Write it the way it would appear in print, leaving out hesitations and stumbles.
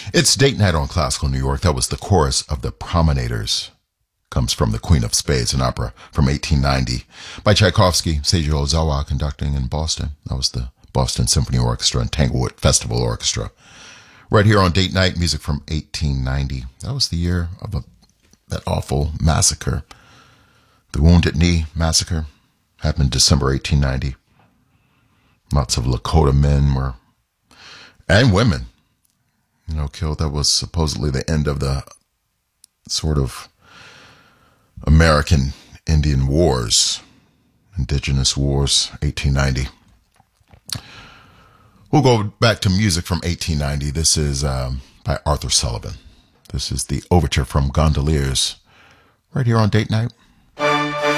It's date night on Classical New York. That was the chorus of the Promenaders. Comes from The Queen of Spades, an opera from 1890 by Tchaikovsky, Seiji Ozawa conducting in Boston. That was the Boston Symphony Orchestra and Tanglewood Festival Orchestra. Right here on Date Night, music from 1890. That was the year of that awful massacre. The Wounded Knee Massacre happened December 1890. Lots of Lakota men and women, killed. That was supposedly the end of the sort of American Indian Wars, Indigenous Wars, 1890. We'll go back to music from 1890. This is by Arthur Sullivan. This is the overture from Gondoliers, right here on Date Night.